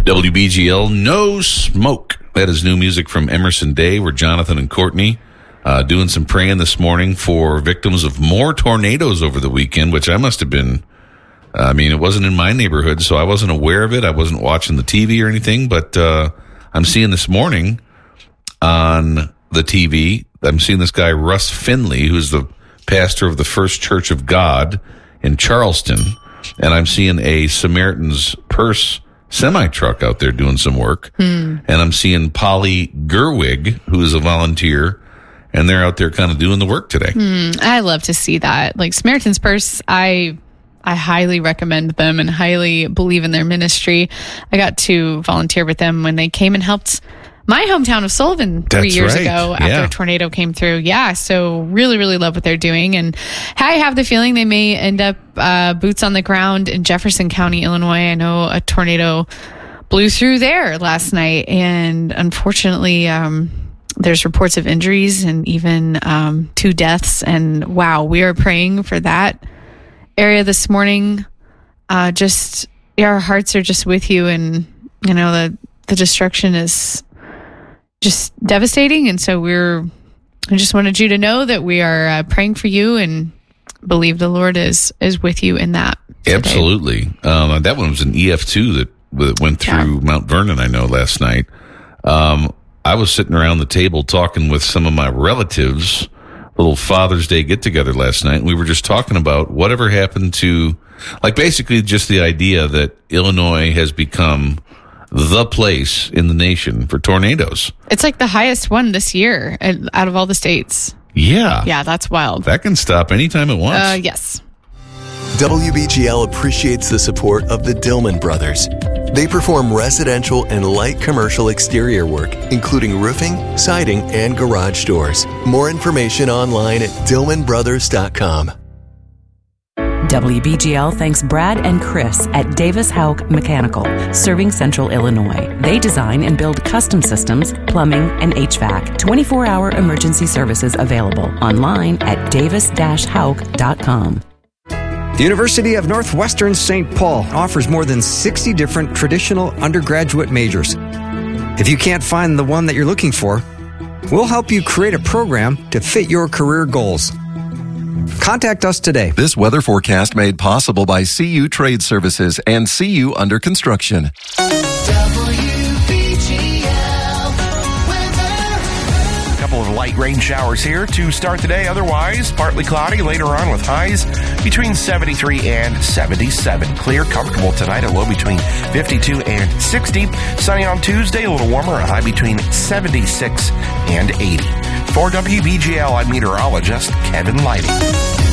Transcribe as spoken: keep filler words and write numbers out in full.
W B G L, No Smoke. That is new music from Emerson Day. We're Jonathan and Courtney uh, doing some praying this morning for victims of more tornadoes over the weekend, which I must have been, I mean, it wasn't in my neighborhood, so I wasn't aware of it. I wasn't watching the T V or anything, but uh, I'm seeing this morning on the T V, I'm seeing this guy, Russ Finley, who's the pastor of the First Church of God in Charleston, and I'm seeing a Samaritan's Purse semi-truck out there doing some work. Hmm. And I'm seeing Polly Gerwig, who is a volunteer, and they're out there kind of doing the work today. Hmm. I love to see that. Like Samaritan's Purse, I I highly recommend them and highly believe in their ministry. I got to volunteer with them when they came and helped my hometown of Sullivan three That's years right. ago after Yeah. a tornado came through. Yeah, so really, really love what they're doing. And I have the feeling they may end up uh, boots on the ground in Jefferson County, Illinois. I know a tornado blew through there last night, and unfortunately, um, there's reports of injuries and even um, two deaths. And wow, we are praying for that area this morning. Uh, just, yeah, our hearts are just with you, and you know, the, the destruction is just devastating. And so we're, I just wanted you to know that we are uh, praying for you and believe the Lord is, is with you in that. Today. Absolutely. Um, that one was an E F two that, that went through yeah. Mount Vernon, I know, last night. Um, I was sitting around the table talking with some of my relatives, little Father's Day get together last night. And we were just talking about whatever happened to, like basically just the idea that Illinois has become the place in the nation for tornadoes. It's like the highest one this year out of all the states. Yeah. Yeah, that's wild. That can stop anytime it wants. Uh, yes. W B G L appreciates the support of the Dillman Brothers. They perform residential and light commercial exterior work, including roofing, siding, and garage doors. More information online at dillman brothers dot com. W B G L thanks Brad and Chris at Davis Houck Mechanical, serving Central Illinois. They design and build custom systems, plumbing, and H V A C. twenty-four hour emergency services available online at davis dash houck dot com. The University of Northwestern Saint Paul offers more than sixty different traditional undergraduate majors. If you can't find the one that you're looking for, we'll help you create a program to fit your career goals. Contact us today. This weather forecast made possible by C U Trade Services and C U Under Construction. A couple of light rain showers here to start the day. Otherwise, partly cloudy later on with highs between seventy-three and seventy-seven. Clear, comfortable tonight, a low between fifty-two and sixty. Sunny on Tuesday, a little warmer, a high between seventy-six and eighty. For W B G L, I'm meteorologist Kevin Lighty.